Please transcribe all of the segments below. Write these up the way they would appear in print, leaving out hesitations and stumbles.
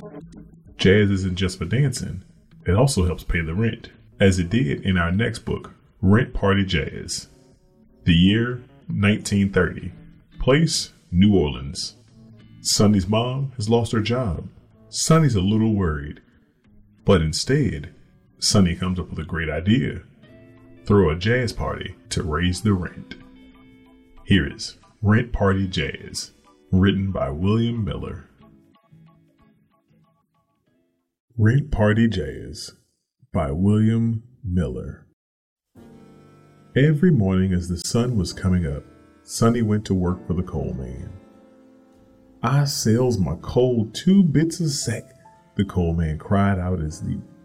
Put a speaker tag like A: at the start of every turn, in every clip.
A: Jazz isn't just for dancing, it also helps pay the rent, as it did in our next book, Rent Party Jazz. The year, 1930. Place, New Orleans. Sonny's mom has lost her job. Sonny's a little worried. But instead, Sonny comes up with a great idea. Throw a jazz party to raise the rent. Here is Rent Party Jazz, written by William Miller. Rent Party Jazz by William Miller. Every morning as the sun was coming up, Sonny went to work for the coal man. "I sells my coal 2 bits a sec," the coal man cried out as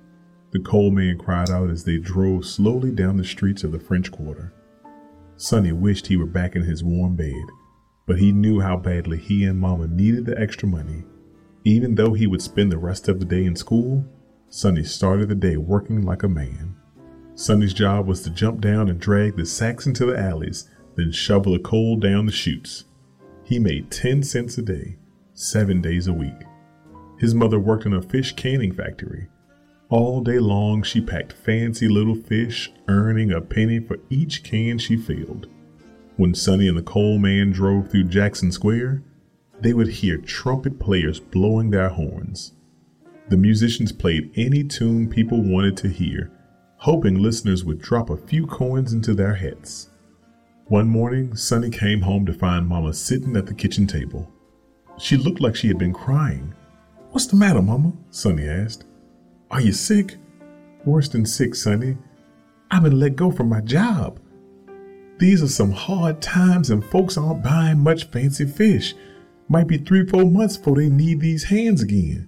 A: they drove slowly down the streets of the French Quarter. Sonny wished he were back in his warm bed, but he knew how badly he and Mama needed the extra money. Even though he would spend the rest of the day in school, Sonny started the day working like a man. Sonny's job was to jump down and drag the sacks into the alleys, then shovel the coal down the chutes. He made 10 cents a day, 7 days a week. His mother worked in a fish canning factory. All day long she packed fancy little fish, earning a penny for each can she filled. When Sonny and the coal man drove through Jackson Square, they would hear trumpet players blowing their horns. The musicians played any tune people wanted to hear, hoping listeners would drop a few coins into their hats. One morning, Sonny came home to find Mama sitting at the kitchen table. She looked like she had been crying. "What's the matter, Mama?" Sonny asked. "Are you sick?" "Worse than sick, Sonny. I've been let go from my job. These are some hard times and folks aren't buying much fancy fish. Might be 3-4 months before they need these hands again."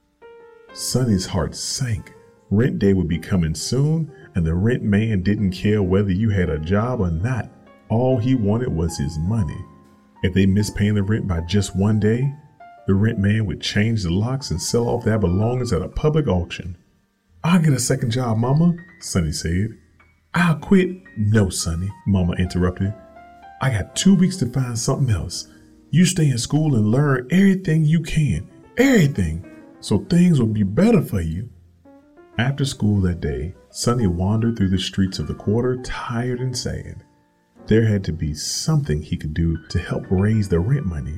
A: Sonny's heart sank. Rent day would be coming soon, and the rent man didn't care whether you had a job or not. All he wanted was his money. If they missed paying the rent by just one day, the rent man would change the locks and sell off their belongings at a public auction. "I'll get a second job, Mama," Sonny said. "I'll quit." "No, Sonny," Mama interrupted. "I got 2 weeks to find something else. You stay in school and learn everything you can. Everything. So things will be better for you." After school that day, Sonny wandered through the streets of the quarter, tired and sad. There had to be something he could do to help raise the rent money.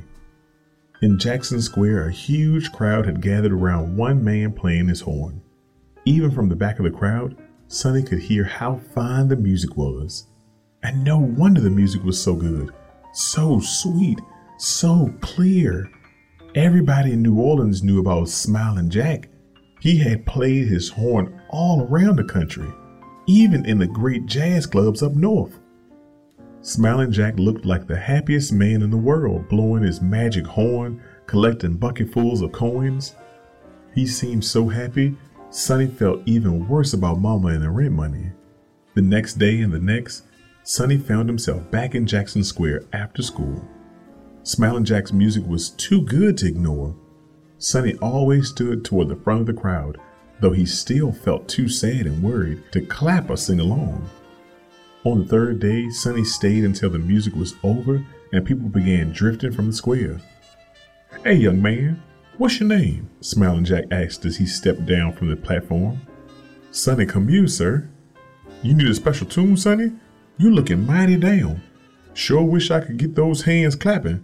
A: In Jackson Square, a huge crowd had gathered around one man playing his horn. Even from the back of the crowd, Sonny could hear how fine the music was. And no wonder the music was so good, so sweet, so clear. Everybody in New Orleans knew about Smilin' Jack. He had played his horn all around the country, even in the great jazz clubs up north. Smilin' Jack looked like the happiest man in the world, blowing his magic horn, collecting bucketfuls of coins. He seemed so happy, Sonny felt even worse about Mama and the rent money. The next day and the next, Sonny found himself back in Jackson Square after school. Smilin' Jack's music was too good to ignore. Sonny always stood toward the front of the crowd, though he still felt too sad and worried to clap or sing along. On the third day, Sonny stayed until the music was over and people began drifting from the square. "Hey, young man, what's your name?" Smilin' Jack asked as he stepped down from the platform. "Sonny Commune, sir." "You need a special tune, Sonny? You looking mighty down. Sure wish I could get those hands clapping."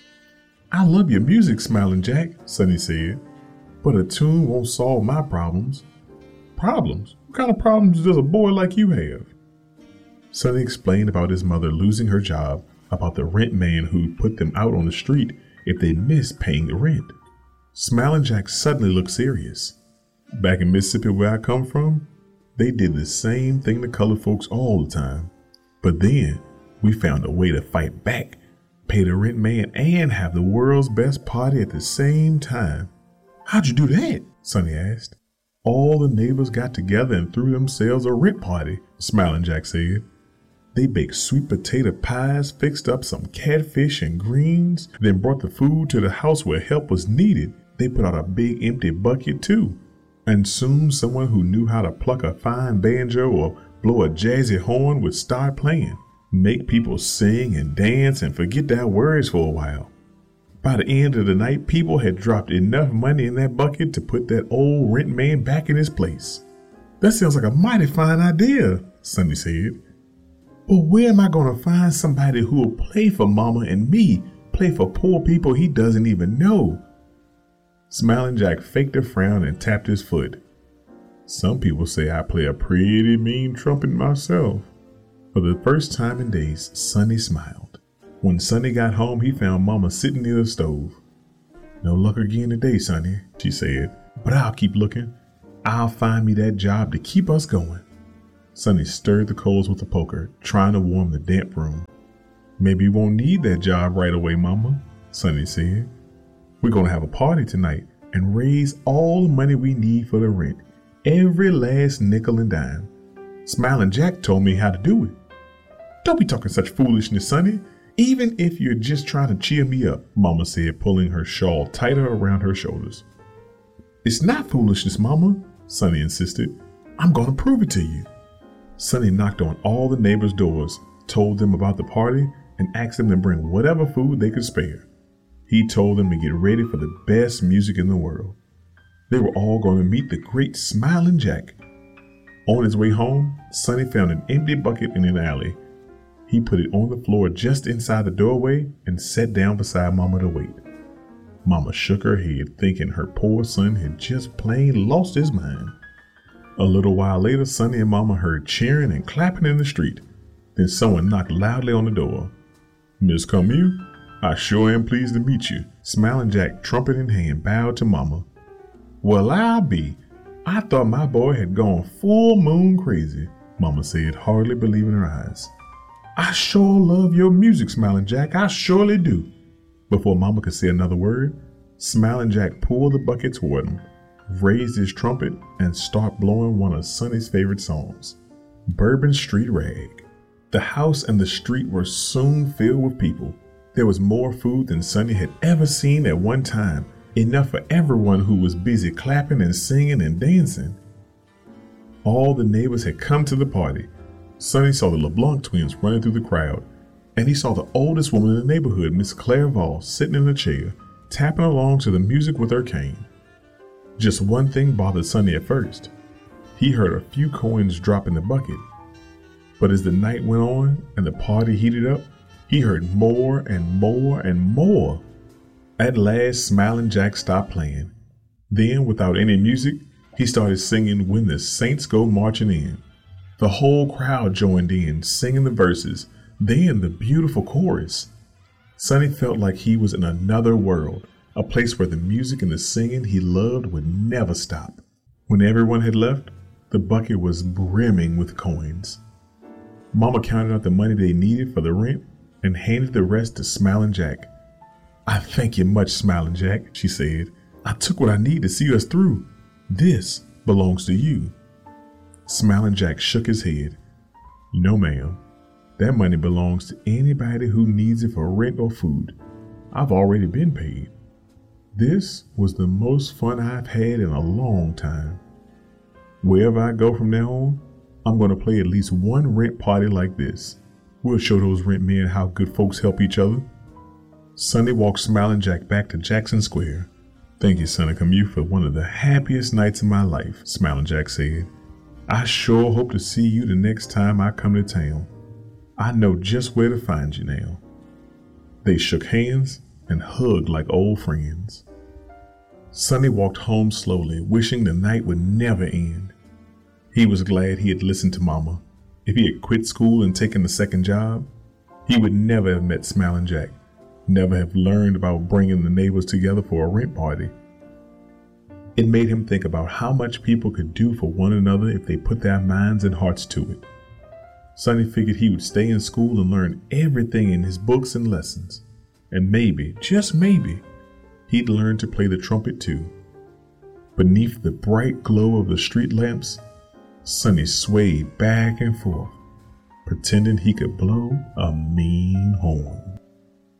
A: "I love your music, Smilin' Jack," Sonny said, "but a tune won't solve my problems." "Problems? What kind of problems does a boy like you have?" Sonny explained about his mother losing her job, about the rent man who'd put them out on the street if they missed paying the rent. Smilin' Jack suddenly looked serious. "Back in Mississippi where I come from, they did the same thing to colored folks all the time. But then we found a way to fight back, pay the rent man and have the world's best party at the same time." "How'd you do that?" Sonny asked. "All the neighbors got together and threw themselves a rent party," Smilin' Jack said. "They baked sweet potato pies, fixed up some catfish and greens, then brought the food to the house where help was needed. They put out a big empty bucket too. And soon someone who knew how to pluck a fine banjo or blow a jazzy horn would start playing, make people sing and dance and forget their worries for a while. By the end of the night, people had dropped enough money in that bucket to put that old rent man back in his place. That sounds like a mighty fine idea, Sonny said. But where am I going to find somebody who will play for Mama and me, play for poor people he doesn't even know? Smiling Jack faked a frown and tapped his foot. Some people say I play a pretty mean trumpet myself. For the first time in days, Sonny smiled. When Sonny got home, he found Mama sitting near the stove. No luck again today, Sonny, she said, but I'll keep looking. I'll find me that job to keep us going. Sonny stirred the coals with a poker, trying to warm the damp room. Maybe you won't need that job right away, Mama, Sonny said. We're going to have a party tonight and raise all the money we need for the rent, every last nickel and dime. Smiling Jack told me how to do it. Don't be talking such foolishness, Sonny, even if you're just trying to cheer me up, Mama said, pulling her shawl tighter around her shoulders. It's not foolishness, Mama, Sonny insisted. I'm going to prove it to you. Sonny knocked on all the neighbors' doors, told them about the party, and asked them to bring whatever food they could spare. He told them to get ready for the best music in the world. They were all going to meet the great Smiling Jack. On his way home, Sonny found an empty bucket in an alley. He put it on the floor just inside the doorway and sat down beside Mama to wait. Mama shook her head, thinking her poor son had just plain lost his mind. A little while later, Sonny and Mama heard cheering and clapping in the street. Then someone knocked loudly on the door. Miss Camus, I sure am pleased to meet you. Smiling Jack, trumpet in hand, bowed to Mama. Well, I'll be. I thought my boy had gone full moon crazy, Mama said, hardly believing her eyes. I sure love your music, Smiling Jack. I surely do. Before Mama could say another word, Smiling Jack pulled the bucket toward him, raised his trumpet, and started blowing one of Sonny's favorite songs, Bourbon Street Rag. The house and the street were soon filled with people. There was more food than Sonny had ever seen at one time, enough for everyone who was busy clapping and singing and dancing. All the neighbors had come to the party. Sonny saw the LeBlanc twins running through the crowd, and he saw the oldest woman in the neighborhood, Miss Clairval, sitting in a chair, tapping along to the music with her cane. Just one thing bothered Sonny at first. He heard a few coins drop in the bucket. But as the night went on and the party heated up, he heard more and more and more. At last, Smiling Jack stopped playing. Then, without any music, he started singing When the Saints Go Marching In. The whole crowd joined in, singing the verses, then the beautiful chorus. Sonny felt like he was in another world, a place where the music and the singing he loved would never stop. When everyone had left, the bucket was brimming with coins. Mama counted out the money they needed for the rent and handed the rest to Smiling Jack. I thank you much, Smiling Jack, she said. I took what I need to see us through. This belongs to you. Smiling Jack shook his head. No, ma'am. That money belongs to anybody who needs it for rent or food. I've already been paid. This was the most fun I've had in a long time. Wherever I go from now on, I'm going to play at least one rent party like this. We'll show those rent men how good folks help each other. Sonny walked Smiling Jack back to Jackson Square. Thank you, Sonny Camus, for one of the happiest nights of my life, Smiling Jack said. I sure hope to see you the next time I come to town. I know just where to find you now. They shook hands and hugged like old friends. Sonny walked home slowly, wishing the night would never end. He was glad he had listened to Mama. If he had quit school and taken a second job, he would never have met Smiling Jack, never have learned about bringing the neighbors together for a rent party. It made him think about how much people could do for one another if they put their minds and hearts to it. Sonny figured he would stay in school and learn everything in his books and lessons. And maybe, just maybe, he'd learn to play the trumpet too. Beneath the bright glow of the street lamps, Sonny swayed back and forth, pretending he could blow a mean horn.